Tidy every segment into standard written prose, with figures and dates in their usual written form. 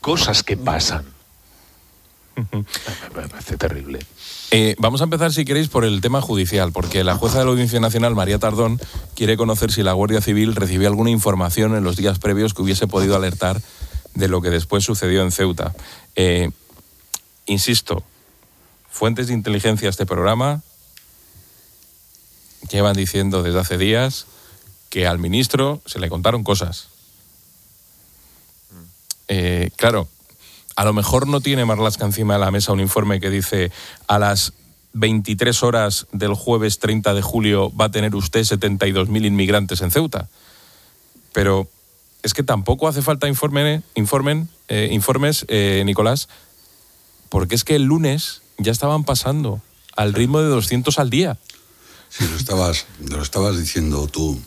cosas que pasan. Me parece terrible. Vamos a empezar, si queréis, por el tema judicial, porque la jueza de la Audiencia Nacional, María Tardón, quiere conocer si la Guardia Civil recibió alguna información en los días previos que hubiese podido alertar de lo que después sucedió en Ceuta. Insisto, fuentes de inteligencia a este programa llevan diciendo desde hace días que al ministro se le contaron cosas. Claro, a lo mejor no tiene Marlaska encima de la mesa un informe que dice: a las 23 horas del jueves 30 de julio va a tener usted 72.000 inmigrantes en Ceuta. Pero es que tampoco hace falta informes, Nicolás, porque es que el lunes ya estaban pasando al ritmo de 200 al día. Sí, lo estabas diciendo tú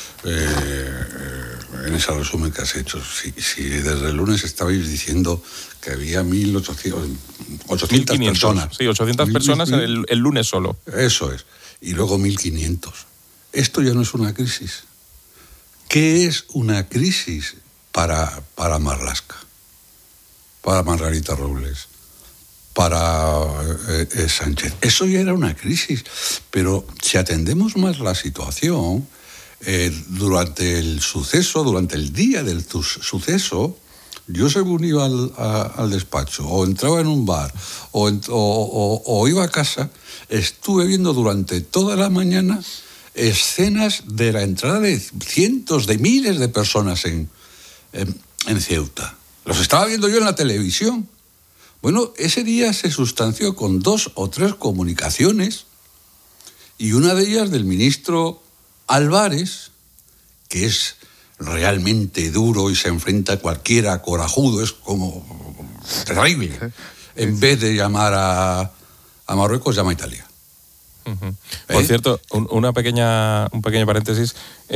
en ese resumen que has hecho. Si desde el lunes estabais diciendo que había 800 personas. Sí, 800 personas el lunes solo. Eso es. Y luego 1.500. Esto ya no es una crisis. ¿Qué es una crisis para Marlaska? Para Margarita Robles, para Sánchez. Eso ya era una crisis. Pero si atendemos más la situación, durante el suceso, durante el día del suceso, yo según iba al despacho, o entraba en un bar, o iba a casa, estuve viendo durante toda la mañana escenas de la entrada de cientos de miles de personas en Ceuta. Los estaba viendo yo en la televisión. Bueno, ese día se sustanció con 2 o 3 comunicaciones, y una de ellas del ministro Álvarez, que es realmente duro y se enfrenta a cualquiera corajudo, es como terrible. En vez de llamar a Marruecos, llama a Italia. Uh-huh. Por cierto, un pequeño paréntesis.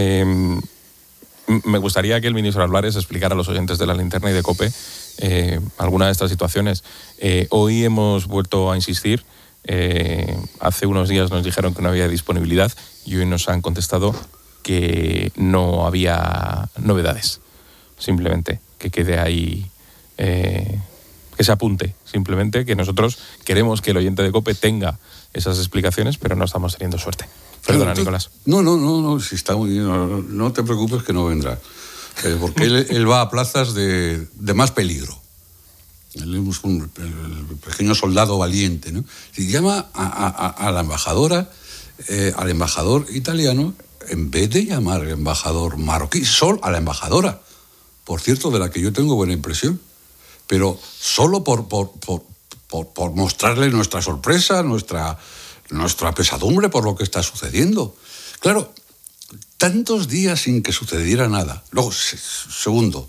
Me gustaría que el ministro Álvarez explicara a los oyentes de La Linterna y de COPE alguna de estas situaciones. Hoy hemos vuelto a insistir. Hace unos días nos dijeron que no había disponibilidad y hoy nos han contestado que no había novedades. Simplemente que quede ahí, que se apunte. Simplemente que nosotros queremos que el oyente de COPE tenga esas explicaciones, pero no estamos teniendo suerte. Perdona, Nicolás. No, si está muy bien, no te preocupes que no vendrá. Porque él va a plazas de más peligro. Él es el pequeño soldado valiente, ¿no? Si llama a la embajadora, al embajador italiano, en vez de llamar al embajador marroquí, solo a la embajadora, por cierto, de la que yo tengo buena impresión, pero solo por mostrarle nuestra sorpresa, nuestra pesadumbre por lo que está sucediendo. Claro, tantos días sin que sucediera nada. Luego, segundo,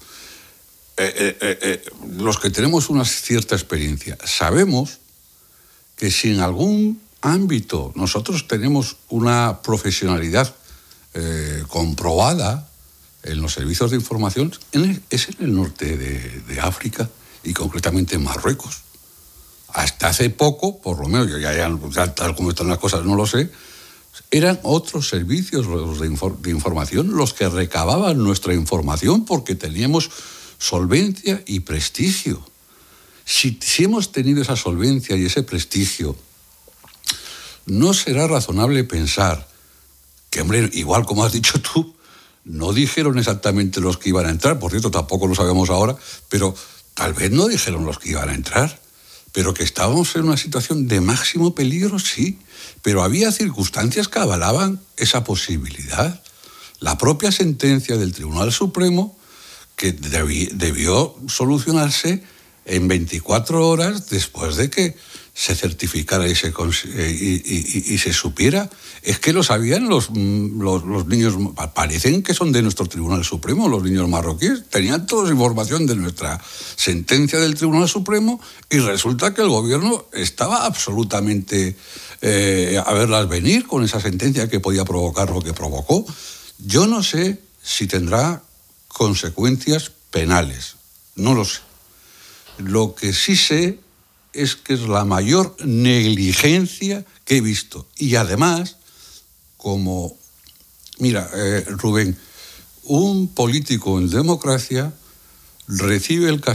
los que tenemos una cierta experiencia, sabemos que si en algún ámbito nosotros tenemos una profesionalidad comprobada en los servicios de información, es en el norte de África y concretamente en Marruecos. Hasta hace poco, por lo menos, ya tal como están las cosas, no lo sé, eran otros servicios los de información los que recababan nuestra información porque teníamos solvencia y prestigio. Si hemos tenido esa solvencia y ese prestigio, no será razonable pensar que, hombre, igual como has dicho tú, no dijeron exactamente los que iban a entrar, por cierto, tampoco lo sabemos ahora, pero tal vez no dijeron los que iban a entrar. Pero que estábamos en una situación de máximo peligro, sí. Pero había circunstancias que avalaban esa posibilidad. La propia sentencia del Tribunal Supremo, que debió solucionarse en 24 horas después de que se certificara y se supiera. Es que lo sabían los niños, parecen que son de nuestro Tribunal Supremo, los niños marroquíes, tenían toda esa información de nuestra sentencia del Tribunal Supremo y resulta que el gobierno estaba absolutamente a verlas venir con esa sentencia que podía provocar lo que provocó. Yo no sé si tendrá consecuencias penales, no lo sé. Lo que sí sé es que es la mayor negligencia que he visto. Y además, como... Mira, Rubén, un político en democracia recibe el castigo